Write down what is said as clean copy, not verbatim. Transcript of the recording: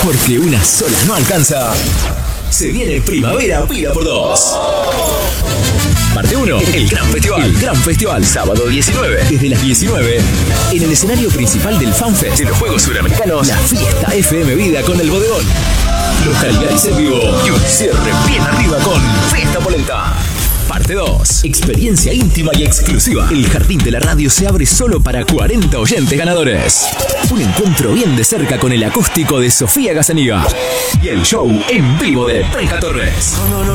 Porque una sola no alcanza. Se viene Primavera Pila por 2. Parte 1, el Gran Festival. El Gran Festival, sábado 19. Desde las 19, en el escenario principal del FanFest de los Juegos Suramericanos, la fiesta FM Vida con el Bodegón. Los Caligaris en vivo y un cierre bien arriba con Fiesta Polenta. Parte 2. Experiencia íntima y exclusiva. El jardín de la radio se abre solo para 40 oyentes ganadores. Un encuentro bien de cerca con el acústico de Sofía Gazaniga. Y el show en vivo de Penja Torres.